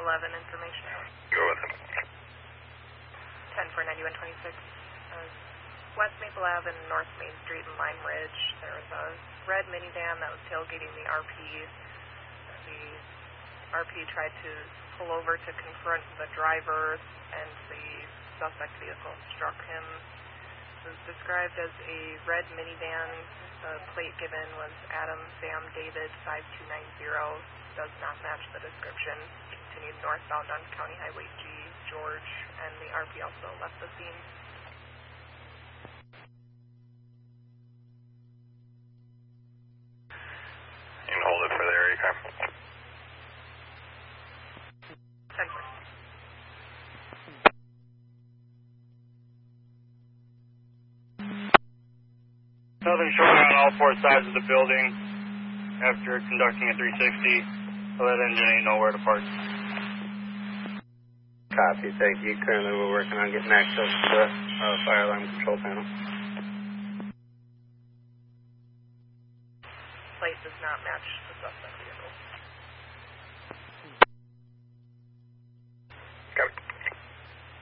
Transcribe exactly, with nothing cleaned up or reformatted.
eleven information. Go with him. ten for ninety-one twenty-six. Uh, West Maple Ave and North Main Street in Lime Ridge. There was a red minivan that was tailgating the R P. The R P tried to pull over to confront the driver, and the suspect vehicle struck him. It was described as a red minivan. The plate given was Adam Sam David five two nine zero. Does not match the description. Continued northbound on County Highway G, George, and the R P also left the scene. You can hold it for the area car. ten four. Nothing showing on all four sides of the building. After conducting a three sixty, that engine ain't nowhere to park. Copy, thank you. Currently we're working on getting access to the uh, fire alarm control panel. Plate does not match the suspect vehicle.